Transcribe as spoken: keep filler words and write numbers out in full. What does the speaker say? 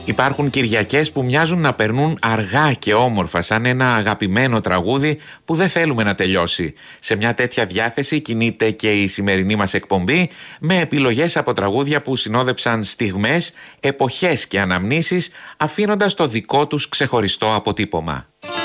Υπάρχουν Κυριακές που μοιάζουν να περνούν αργά και όμορφα, σαν ένα αγαπημένο τραγούδι που δεν θέλουμε να τελειώσει. Σε μια τέτοια διάθεση κινείται και η σημερινή μας εκπομπή, με επιλογές από τραγούδια που συνόδεψαν στιγμές, εποχές και αναμνήσεις, αφήνοντας το δικό τους ξεχωριστό αποτύπωμα.